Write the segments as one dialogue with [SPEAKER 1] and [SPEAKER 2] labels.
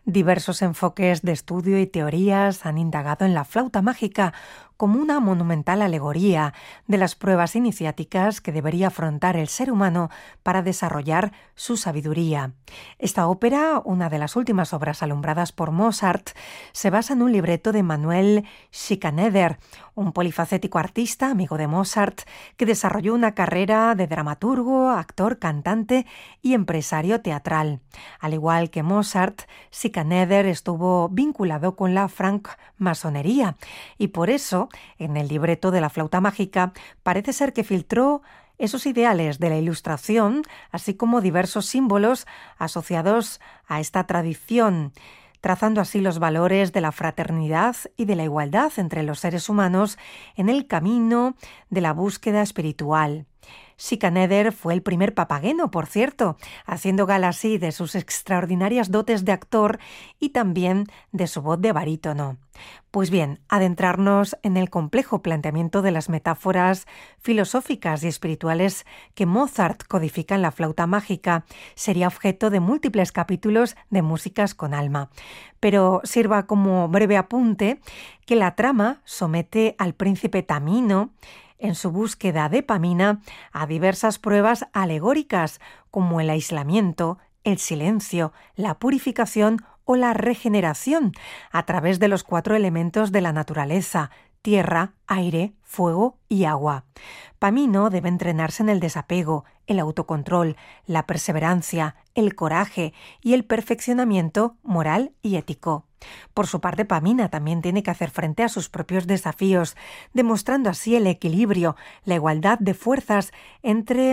[SPEAKER 1] Diversos enfoques de estudio y teorías han indagado en la flauta mágica como una monumental alegoría de las pruebas iniciáticas que debería afrontar el ser humano para desarrollar su sabiduría. Esta ópera, una de las últimas obras alumbradas por Mozart, se basa en un libreto de Manuel Schikaneder, un polifacético artista, amigo de Mozart, que desarrolló una carrera de dramaturgo, actor, cantante y empresario teatral. Al igual que Mozart, Schikaneder estuvo vinculado con la francmasonería y por eso, en el libreto de la flauta mágica, parece ser que filtró esos ideales de la Ilustración, así como diversos símbolos asociados a esta tradición, trazando así los valores de la fraternidad y de la igualdad entre los seres humanos en el camino de la búsqueda espiritual. Schikaneder fue el primer papageno, por cierto, haciendo gala así de sus extraordinarias dotes de actor y también de su voz de barítono. Pues bien, adentrarnos en el complejo planteamiento de las metáforas filosóficas y espirituales que Mozart codifica en la flauta mágica sería objeto de múltiples capítulos de Músicas con alma. Pero sirva como breve apunte que la trama somete al príncipe Tamino, en su búsqueda de Pamina, a diversas pruebas alegóricas como el aislamiento, el silencio, la purificación o la regeneración a través de los 4 elementos de la naturaleza: tierra, aire, fuego y agua. Pamino debe entrenarse en el desapego, el autocontrol, la perseverancia, el coraje y el perfeccionamiento moral y ético. Por su parte, Pamina también tiene que hacer frente a sus propios desafíos, demostrando así el equilibrio, la igualdad de fuerzas entre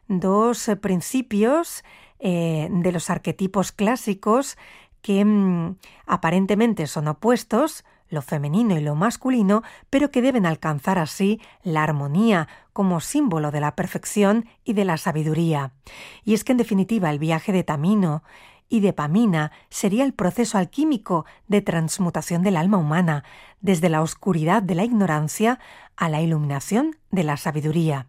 [SPEAKER 1] dos principios de los arquetipos clásicos que aparentemente son opuestos, lo femenino y lo masculino, pero que deben alcanzar así la armonía como símbolo de la perfección y de la sabiduría. Y es que en definitiva el viaje de Tamino y de Pamina sería el proceso alquímico de transmutación del alma humana, desde la oscuridad de la ignorancia a la iluminación de la sabiduría.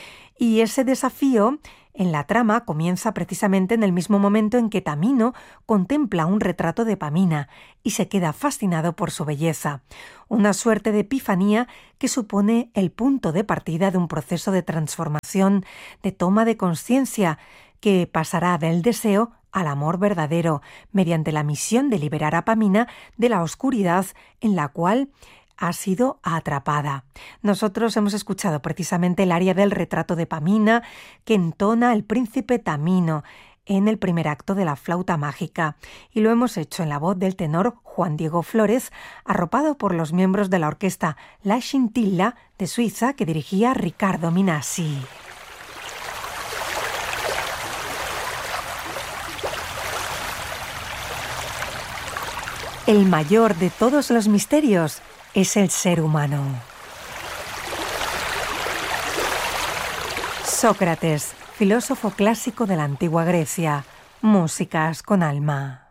[SPEAKER 1] Y ese desafío en la trama comienza precisamente en el mismo momento en que Tamino contempla un retrato de Pamina y se queda fascinado por su belleza, una suerte de epifanía que supone el punto de partida de un proceso de transformación, de toma de conciencia, que pasará del deseo al amor verdadero, mediante la misión de liberar a Pamina de la oscuridad en la cual ha sido atrapada. Nosotros hemos escuchado precisamente el aria del retrato de Pamina que entona el príncipe Tamino en el primer acto de la flauta mágica, y lo hemos hecho en la voz del tenor Juan Diego Flores, arropado por los miembros de la orquesta La Scintilla de Suiza que dirigía Riccardo Minassi. El mayor de todos los misterios es el ser humano. Sócrates, filósofo clásico de la antigua Grecia. Músicas con alma.